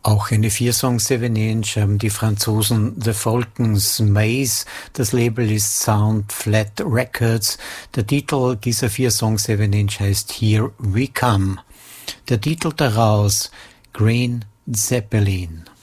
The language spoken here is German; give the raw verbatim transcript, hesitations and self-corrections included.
Auch eine vier-Song seven inch haben die Franzosen The Falcons Maze. Das Label ist Sound Flat Records. Der Titel dieser vier-Song seven inch heißt Here We Come. Der Titel daraus Green Zeppelin.